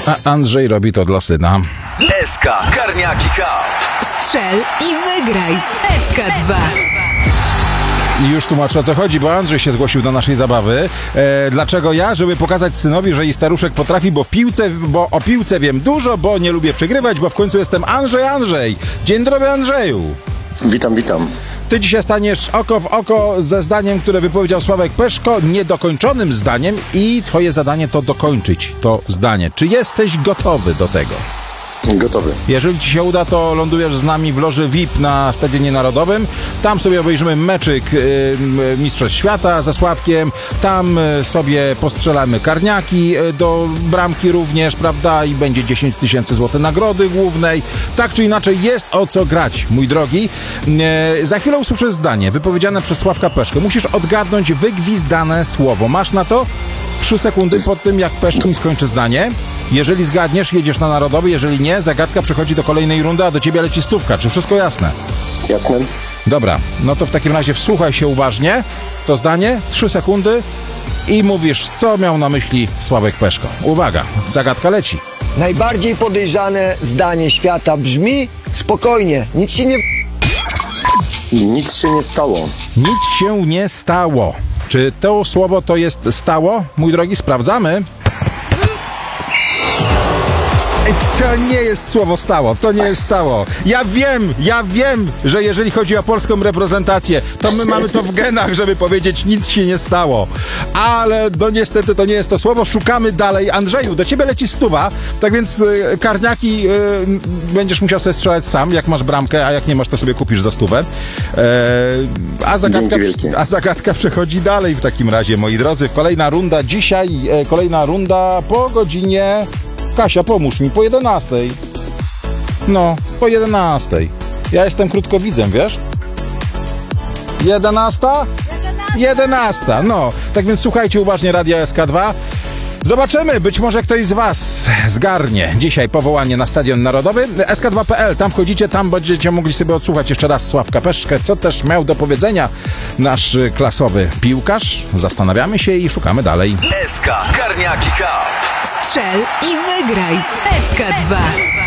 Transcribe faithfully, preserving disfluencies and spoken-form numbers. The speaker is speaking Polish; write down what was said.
A Andrzej robi to dla syna. S K Karniaki Cup. Strzel i wygraj w S K dwa. I już tłumaczę, o co chodzi, bo Andrzej się zgłosił do naszej zabawy. E, dlaczego ja? Żeby pokazać synowi, że i staruszek potrafi, bo w piłce, bo o piłce wiem dużo, bo nie lubię przegrywać, bo w końcu jestem Andrzej Andrzej. Dzień dobry, Andrzeju. Witam, witam. Ty dzisiaj staniesz oko w oko ze zdaniem, które wypowiedział Sławek Peszko, niedokończonym zdaniem, i twoje zadanie to dokończyć to zdanie. Czy jesteś gotowy do tego? Gotowy. Jeżeli ci się uda, to lądujesz z nami w loży V I P na Stadionie Narodowym. Tam sobie obejrzymy meczyk y, Mistrzostw Świata ze Sławkiem. Tam y, sobie postrzelamy karniaki y, do bramki również, prawda? I będzie dziesięć tysięcy złotych nagrody głównej. Tak czy inaczej jest o co grać, mój drogi. Y, za chwilę usłyszysz zdanie wypowiedziane przez Sławka Peszkę. Musisz odgadnąć wygwizdane słowo. Masz na to trzy sekundy po tym, jak Peszkin skończy zdanie. Jeżeli zgadniesz, jedziesz na Narodowy. Jeżeli nie, zagadka przechodzi do kolejnej rundy, a do ciebie leci stówka. Czy wszystko jasne? Jasne. Dobra, no to w takim razie wsłuchaj się uważnie. To zdanie, trzy sekundy i mówisz, co miał na myśli Sławek Peszko. Uwaga, zagadka leci. Najbardziej podejrzane zdanie świata brzmi: spokojnie, nic się nie... Nic się nie stało. Nic się nie stało. Czy to słowo to jest stało? Mój drogi, sprawdzamy. To nie jest słowo stało, to nie jest stało. Ja wiem, ja wiem, że jeżeli chodzi o polską reprezentację, to my mamy to w genach, żeby powiedzieć, nic się nie stało. Ale no niestety to nie jest to słowo, szukamy dalej. Andrzeju, do ciebie leci stuwa, tak więc y, karniaki y, będziesz musiał sobie strzelać sam, jak masz bramkę, a jak nie masz, to sobie kupisz za stówę. E, a, zagadka, a zagadka przechodzi dalej w takim razie, moi drodzy. Kolejna runda dzisiaj, e, kolejna runda po godzinie... Kasia, pomóż mi, po jedenastej. No, po jedenastej. Ja jestem krótkowidzem, wiesz? Jedenasta? Jedenasta, no. Tak więc słuchajcie uważnie Radia S K dwa. Zobaczymy, być może ktoś z was zgarnie dzisiaj powołanie na Stadion Narodowy. S K dwa kropka P L, tam wchodzicie, tam będziecie mogli sobie odsłuchać jeszcze raz Sławka Peszkę, co też miał do powiedzenia nasz klasowy piłkarz. Zastanawiamy się i szukamy dalej. S K Karniaki Cup. Strzel i wygraj w S K dwa.